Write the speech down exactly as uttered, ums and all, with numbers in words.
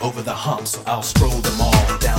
over the hump, so I'll stroll them all down.